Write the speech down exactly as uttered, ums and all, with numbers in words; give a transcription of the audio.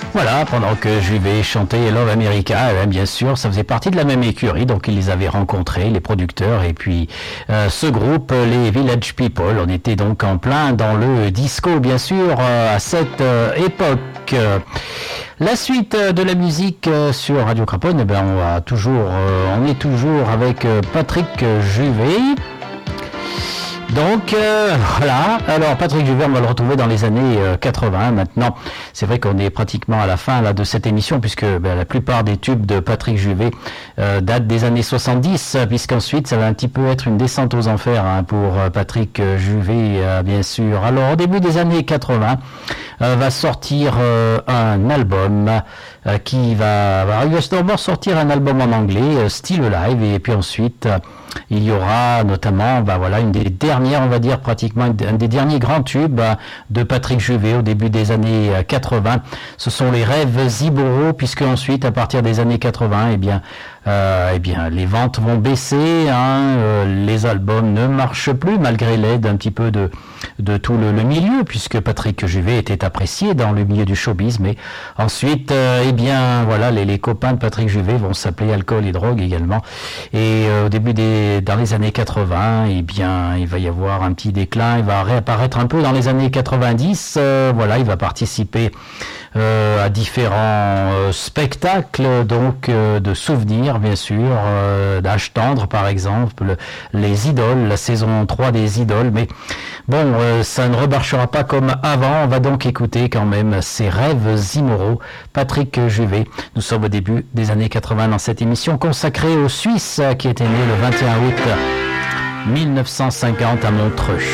Voilà, pendant que Juvet chantait Love America, eh bien sûr, ça faisait partie de la même écurie, donc ils les avaient rencontrés, les producteurs, et puis euh, ce groupe, les Village People, on était donc en plein dans le disco, bien sûr, euh, à cette euh, époque. La suite de la musique euh, sur Radio Craponne, eh ben, on, va toujours, euh, on est toujours avec euh, Patrick Juvet. Donc euh, voilà, alors Patrick Juvet, on va le retrouver dans les années euh, quatre-vingts maintenant. C'est vrai qu'on est pratiquement à la fin là de cette émission puisque ben, la plupart des tubes de Patrick Juvet euh, datent des années soixante-dix, puisqu'ensuite ça va un petit peu être une descente aux enfers hein, pour euh, Patrick Juvet euh, bien sûr. Alors au début des années quatre-vingts euh, va sortir euh, un album euh, qui va, va il va d'abord sortir un album en anglais, euh, Still Alive, et puis ensuite euh, il y aura notamment ben, voilà, une des dernières, on va dire pratiquement un des derniers grands tubes de Patrick Juvet au début des années quatre-vingts. Ce sont les Rêves Zibboro, puisque ensuite, à partir des années quatre-vingts, eh bien, euh, eh bien, les ventes vont baisser, hein, euh, les albums ne marchent plus malgré l'aide un petit peu de, de tout le, le milieu, puisque Patrick Juvet était apprécié dans le milieu du showbiz, mais ensuite, euh, eh bien, voilà, les, les copains de Patrick Juvet vont s'appeler Alcool et Drogue également. Et euh, au début des, dans les années quatre-vingts, eh bien, il va y avoir un petit déclin, il va réapparaître un peu dans les années quatre-vingt-dix, euh, voilà, il va participer euh, à différents euh, spectacles, donc euh, de souvenirs, bien sûr, euh, d'âge tendre, par exemple, les Idoles, la saison trois des Idoles, mais bon, euh, ça ne remarchera pas comme avant, on va donc écouter quand même ces Rêves Zimmoro, Patrick Juvet. Nous sommes au début des années quatre-vingts dans cette émission consacrée aux Suisses qui était né le vingt et un août mille neuf cent cinquante à Montreux.